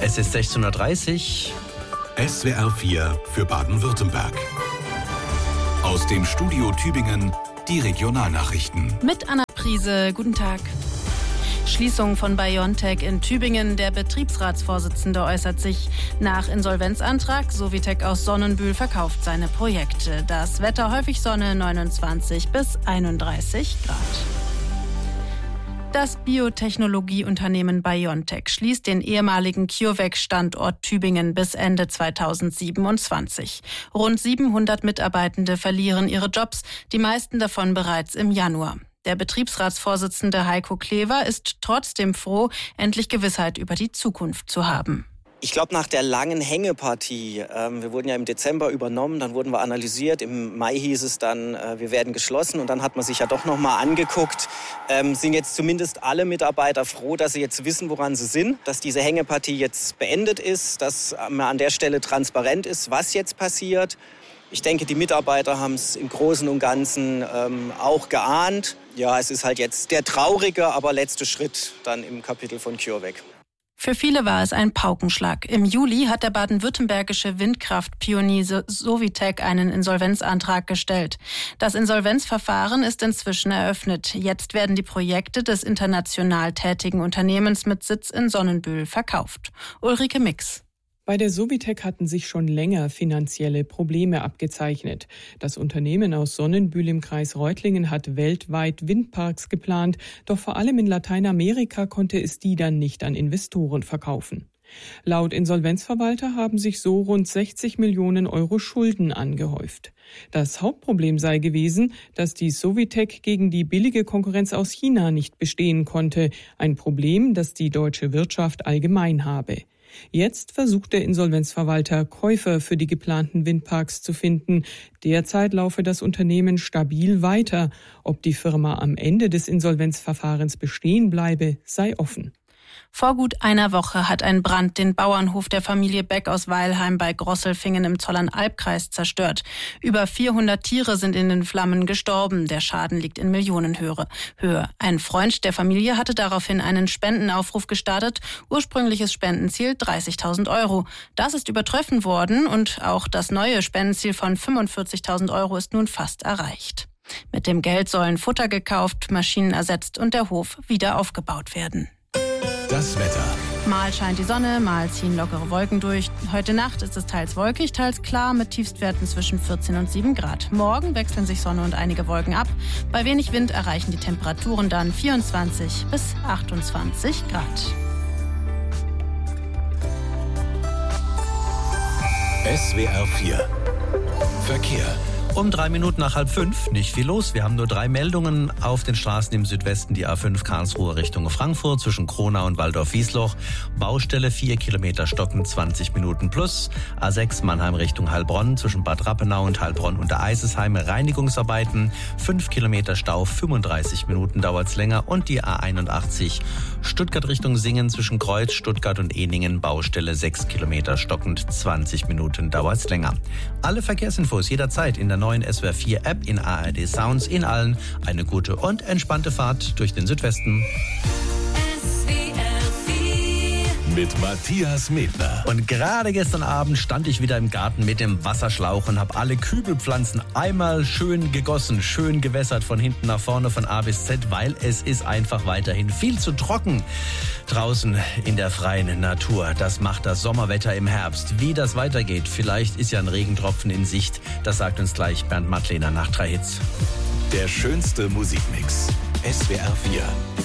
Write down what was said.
Es ist 16:30 Uhr. SWR 4 für Baden-Württemberg. Aus dem Studio Tübingen die Regionalnachrichten. Mit Anna Priese, guten Tag. Schließung von BioNTech in Tübingen. Der Betriebsratsvorsitzende äußert sich nach Insolvenzantrag. Sovitec aus Sonnenbühl verkauft seine Projekte. Das Wetter häufig Sonne, 29 bis 31 Grad. Das Biotechnologieunternehmen BioNTech schließt den ehemaligen CureVac-Standort Tübingen bis Ende 2027. Rund 700 Mitarbeitende verlieren ihre Jobs, die meisten davon bereits im Januar. Der Betriebsratsvorsitzende Heiko Klever ist trotzdem froh, endlich Gewissheit über die Zukunft zu haben. Ich glaube, nach der langen Hängepartie, wir wurden ja im Dezember übernommen, dann wurden wir analysiert, im Mai hieß es dann, wir werden geschlossen und dann hat man sich ja doch nochmal angeguckt, sind jetzt zumindest alle Mitarbeiter froh, dass sie jetzt wissen, woran sie sind, dass diese Hängepartie jetzt beendet ist, dass man an der Stelle transparent ist, was jetzt passiert. Ich denke, die Mitarbeiter haben es im Großen und Ganzen auch geahnt. Ja, es ist halt jetzt der traurige, aber letzte Schritt dann im Kapitel von CureVac. Für viele war es ein Paukenschlag. Im Juli hat der baden-württembergische Windkraftpionier Sovitec einen Insolvenzantrag gestellt. Das Insolvenzverfahren ist inzwischen eröffnet. Jetzt werden die Projekte des international tätigen Unternehmens mit Sitz in Sonnenbühl verkauft. Ulrike Mix. Bei der Sovitec hatten sich schon länger finanzielle Probleme abgezeichnet. Das Unternehmen aus Sonnenbühl im Kreis Reutlingen hat weltweit Windparks geplant, doch vor allem in Lateinamerika konnte es die dann nicht an Investoren verkaufen. Laut Insolvenzverwalter haben sich so rund 60 Millionen Euro Schulden angehäuft. Das Hauptproblem sei gewesen, dass die Sovitec gegen die billige Konkurrenz aus China nicht bestehen konnte, ein Problem, das die deutsche Wirtschaft allgemein habe. Jetzt versucht der Insolvenzverwalter, Käufer für die geplanten Windparks zu finden. Derzeit laufe das Unternehmen stabil weiter. Ob die Firma am Ende des Insolvenzverfahrens bestehen bleibe, sei offen. Vor gut einer Woche hat ein Brand den Bauernhof der Familie Beck aus Weilheim bei Grosselfingen im Zollernalbkreis zerstört. Über 400 Tiere sind in den Flammen gestorben. Der Schaden liegt in Millionenhöhe. Ein Freund der Familie hatte daraufhin einen Spendenaufruf gestartet. Ursprüngliches Spendenziel 30.000 Euro. Das ist übertroffen worden und auch das neue Spendenziel von 45.000 Euro ist nun fast erreicht. Mit dem Geld sollen Futter gekauft, Maschinen ersetzt und der Hof wieder aufgebaut werden. Das Wetter. Mal scheint die Sonne, mal ziehen lockere Wolken durch. Heute Nacht ist es teils wolkig, teils klar mit Tiefstwerten zwischen 14 und 7 Grad. Morgen wechseln sich Sonne und einige Wolken ab. Bei wenig Wind erreichen die Temperaturen dann 24 bis 28 Grad. SWR 4 Verkehr. Um 3 Minuten nach 4:30, nicht viel los. Wir haben nur 3 Meldungen auf den Straßen im Südwesten. Die A5 Karlsruhe Richtung Frankfurt zwischen Kronau und Waldorf-Wiesloch. Baustelle 4 Kilometer stocken, 20 Minuten plus. A6 Mannheim Richtung Heilbronn zwischen Bad Rappenau und Heilbronn unter Eisesheim. Reinigungsarbeiten, 5 Kilometer Stau, 35 Minuten dauert's länger. Und die A81 Stuttgart Richtung Singen zwischen Kreuz, Stuttgart und Ehningen. Baustelle 6 Kilometer stockend, 20 Minuten dauert's länger. Alle Verkehrsinfos jederzeit in der neuen SWR 4 App, in ARD Sounds, in allen eine gute und entspannte Fahrt durch den Südwesten. Mit Matthias Medler. Und gerade gestern Abend stand ich wieder im Garten mit dem Wasserschlauch und habe alle Kübelpflanzen einmal schön gegossen, schön gewässert von hinten nach vorne, von A bis Z, weil es ist einfach weiterhin viel zu trocken draußen in der freien Natur. Das macht das Sommerwetter im Herbst. Wie das weitergeht, vielleicht ist ja ein Regentropfen in Sicht. Das sagt uns gleich Bernd Mattlehner nach 3 Hits. Der schönste Musikmix. SWR 4.